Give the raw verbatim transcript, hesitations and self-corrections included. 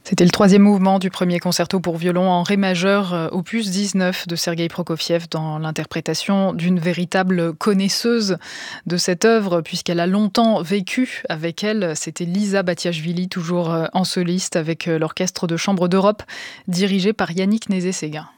C'était le troisième mouvement du premier concerto pour violon en ré majeur, euh, opus dix-neuf de Sergueï Prokofiev, dans l'interprétation d'une véritable connaisseuse de cette œuvre, puisqu'elle a longtemps vécu avec elle. C'était Lisa Batiachvili, toujours euh, en soliste avec euh, l'Orchestre de chambre d'Europe, dirigé par Yannick Nézet-Séguin.